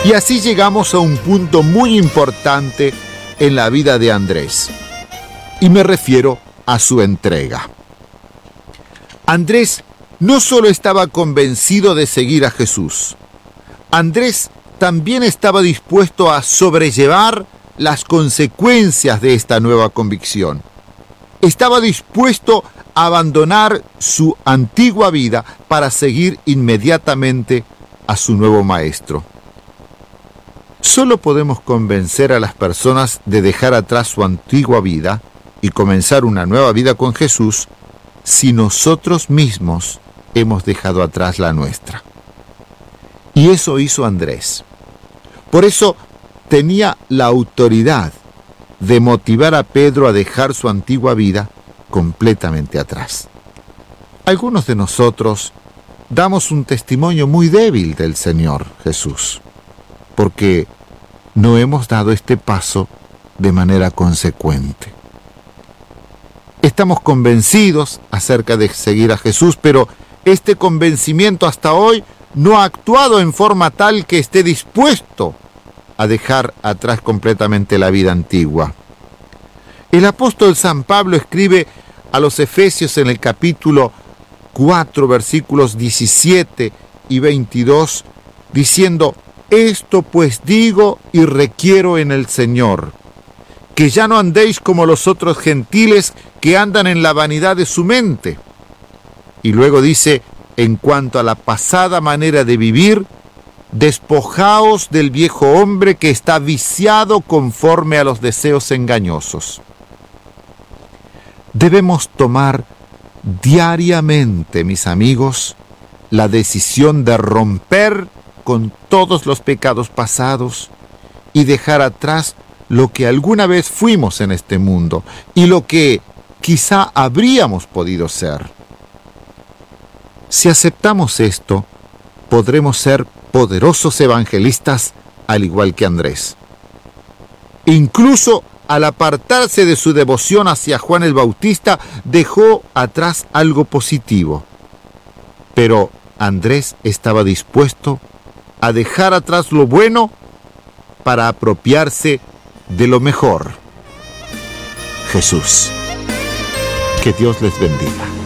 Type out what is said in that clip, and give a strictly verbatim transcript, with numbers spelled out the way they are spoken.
Y así llegamos a un punto muy importante en la vida de Andrés. Y me refiero a su entrega. Andrés no solo estaba convencido de seguir a Jesús. Andrés también estaba dispuesto a sobrellevar las consecuencias de esta nueva convicción. Estaba dispuesto a abandonar su antigua vida para seguir inmediatamente a su nuevo maestro. Solo podemos convencer a las personas de dejar atrás su antigua vida y comenzar una nueva vida con Jesús si nosotros mismos hemos dejado atrás la nuestra. Y eso hizo Andrés. Por eso tenía la autoridad de motivar a Pedro a dejar su antigua vida completamente atrás. Algunos de nosotros damos un testimonio muy débil del Señor Jesús, porque no hemos dado este paso de manera consecuente. Estamos convencidos acerca de seguir a Jesús, pero este convencimiento hasta hoy no ha actuado en forma tal que esté dispuesto a dejar atrás completamente la vida antigua. El apóstol San Pablo escribe a los Efesios en el capítulo cuatro, versículos diecisiete y veintidós, diciendo: «Esto pues digo y requiero en el Señor, que ya no andéis como los otros gentiles que andan en la vanidad de su mente». Y luego dice: «En cuanto a la pasada manera de vivir, despojaos del viejo hombre que está viciado conforme a los deseos engañosos». Debemos tomar diariamente, mis amigos, la decisión de romper con todos los pecados pasados y dejar atrás lo que alguna vez fuimos en este mundo y lo que quizá habríamos podido ser. Si aceptamos esto, podremos ser poderosos evangelistas al igual que Andrés. Incluso al apartarse de su devoción hacia Juan el Bautista, dejó atrás algo positivo. Pero Andrés estaba dispuesto a dejar atrás lo bueno para apropiarse de lo mejor: Jesús. Que Dios les bendiga.